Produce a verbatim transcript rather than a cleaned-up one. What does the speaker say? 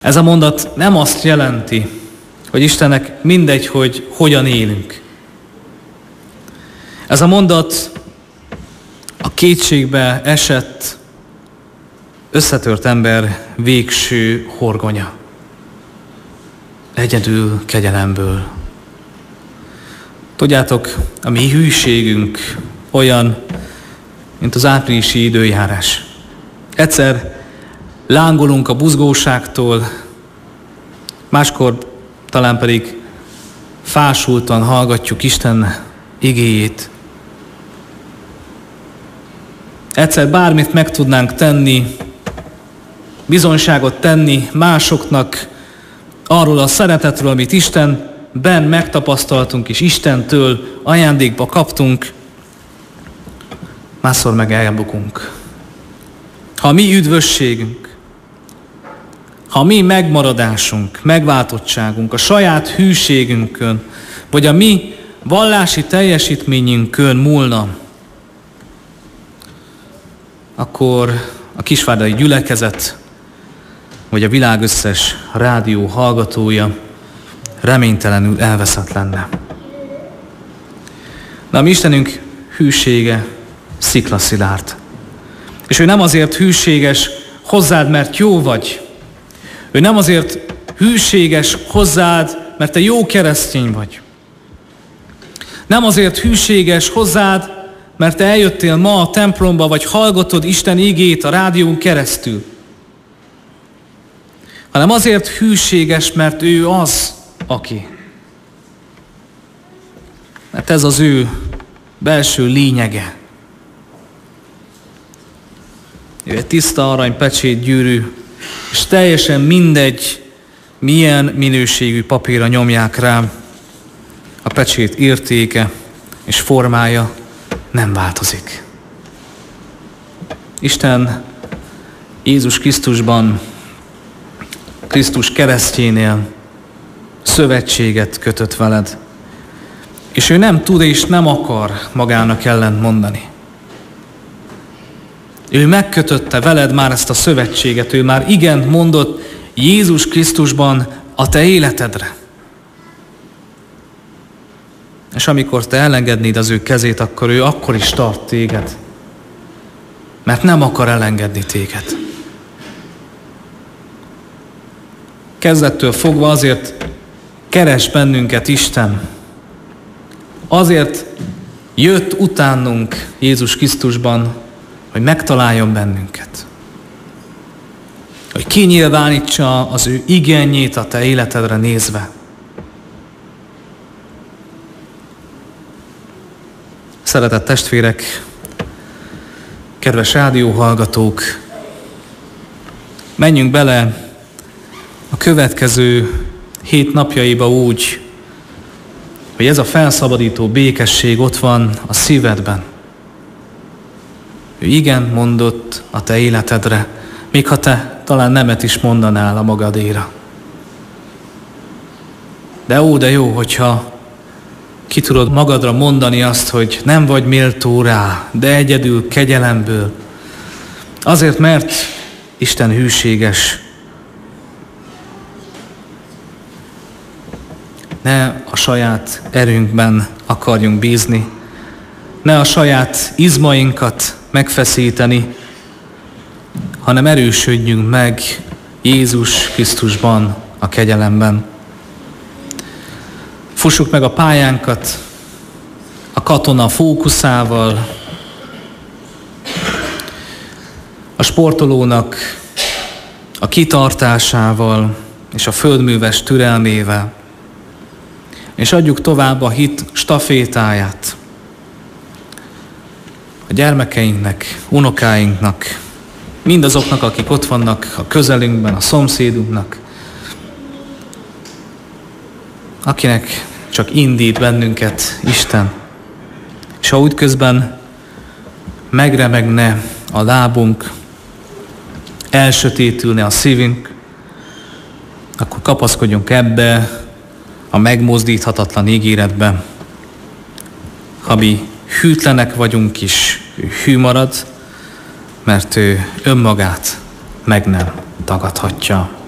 Ez a mondat nem azt jelenti, hogy Istennek mindegy, hogy hogyan élünk. Ez a mondat a kétségbe esett, összetört ember végső horgonya. Egyedül kegyelemből. Tudjátok, a mi hűségünk olyan, mint az áprilisi időjárás. Egyszer lángolunk a buzgóságtól, máskor talán pedig fásultan hallgatjuk Isten igéjét. Egyszer bármit meg tudnánk tenni, bizonyságot tenni másoknak arról a szeretetről, amit Istenben megtapasztaltunk, és Istentől ajándékba kaptunk, másszor meg elbukunk. Ha a mi üdvösségünk, ha a mi megmaradásunk, megváltottságunk, a saját hűségünkön, vagy a mi vallási teljesítményünkön múlna, akkor a kisvárdai gyülekezet, vagy a világ összes rádió hallgatója reménytelenül elveszett lenne. De a mi Istenünk hűsége sziklaszilárd. És ő nem azért hűséges hozzád, mert jó vagy. Ő nem azért hűséges hozzád, mert te jó keresztény vagy. Nem azért hűséges hozzád, mert te eljöttél ma a templomba, vagy hallgatod Isten igét a rádión keresztül. Hanem azért hűséges, mert ő az, aki. Mert ez az ő belső lényege. Ő egy tiszta arany pecsét gyűrű, és teljesen mindegy, milyen minőségű papírra nyomják rá, a pecsét értéke és formája nem változik. Isten Jézus Krisztusban, Krisztus keresztjénél szövetséget kötött veled, és ő nem tud és nem akar magának ellent mondani. Ő megkötötte veled már ezt a szövetséget, ő már igent mondott Jézus Krisztusban a te életedre. És amikor te elengednéd az ő kezét, akkor ő akkor is tart téged, mert nem akar elengedni téged. Kezdettől fogva azért keres bennünket Isten, azért jött utánunk Jézus Krisztusban, hogy megtaláljon bennünket. Hogy kinyilvánítsa az ő igényét a te életedre nézve. Szeretett testvérek, kedves rádióhallgatók, menjünk bele a következő hét napjaiba úgy, hogy ez a felszabadító békesség ott van a szívedben. Ő igen mondott a te életedre, még ha te talán nemet is mondanál a magadéra. De ó, de jó, hogyha ki tudod magadra mondani azt, hogy nem vagy méltó rá, de egyedül kegyelemből. Azért, mert Isten hűséges. Ne a saját erőnkben akarjunk bízni, ne a saját izmainkat megfeszíteni, hanem erősödjünk meg Jézus Krisztusban, a kegyelemben. Fussuk meg a pályánkat a katona fókuszával, a sportolónak a kitartásával és a földműves türelmével, és adjuk tovább a hit stafétáját a gyermekeinknek, unokáinknak, mindazoknak, akik ott vannak a közelünkben, a szomszédunknak, akinek csak indít bennünket Isten. És ha úgy közben megremegne a lábunk, elsötétülne a szívünk, akkor kapaszkodjunk ebbe a megmozdíthatatlan ígéretbe. Ha mi hűtlenek vagyunk is, ő hű marad, mert ő önmagát meg nem tagadhatja.